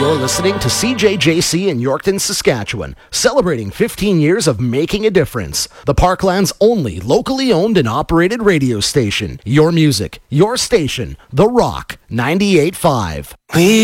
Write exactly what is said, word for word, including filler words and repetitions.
You're listening to C J J C in Yorkton, Saskatchewan, celebrating fifteen years of making a difference. The Parkland's only locally owned and operated radio station. Your music, your station, The Rock ninety-eight point five. We